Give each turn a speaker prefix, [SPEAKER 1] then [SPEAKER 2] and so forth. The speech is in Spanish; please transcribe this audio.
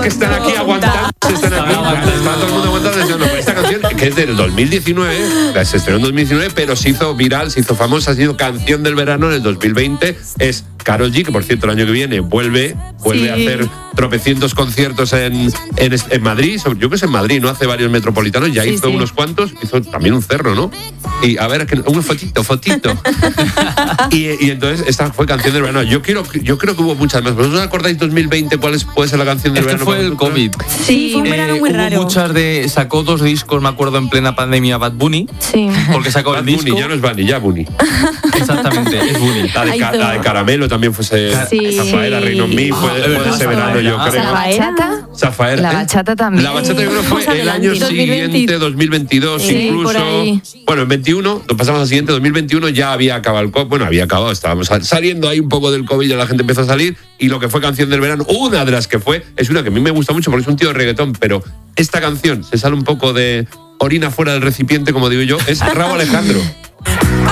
[SPEAKER 1] que están aquí aguantando. Están aquí, está todo el mundo aguantando. No, esta canción, que es del 2019, se estrenó en 2019, pero se hizo viral, se hizo famosa, ha sido canción del verano en el 2020. Es Karol G, que por cierto el año que viene vuelve a hacer tropecientos conciertos en Madrid. Yo creo que es en Madrid, ¿no? Hace varios metropolitanos, ya hizo unos cuantos, hizo también un cerro, ¿no? Y a ver, un fotito. y entonces esta fue canción del verano. Yo creo que hubo muchas más. ¿Vosotros os acordáis 2020 cuál puede ser la canción del verano?
[SPEAKER 2] Fue el COVID.
[SPEAKER 3] Sí, fue un verano muy raro.
[SPEAKER 2] Sacó 2 discos, me acuerdo, en plena pandemia, Bad Bunny.
[SPEAKER 3] Sí.
[SPEAKER 2] Porque sacó el disco.
[SPEAKER 1] Bunny, ya no es Bunny, ya Bunny.
[SPEAKER 2] Exactamente, es Bunny.
[SPEAKER 1] La de Caramelo también fue Zafaera, Reino en mí, fue ese verano, yo creo.
[SPEAKER 3] ¿Zafaera? La bachata también.
[SPEAKER 1] La bachata yo creo que fue el año siguiente, 2022, incluso. Bueno, en 21, lo pasamos al siguiente, 2021 ya había acabado el COVID. Bueno, había acabado, estábamos saliendo ahí un poco del COVID, ya la gente empezó a salir. Y lo que fue canción del verano, una de las que fue, es una que a mí me gusta mucho porque es un tío de reggaetón, pero esta canción se sale un poco de orina fuera del recipiente, como digo yo, es Rauw Alejandro.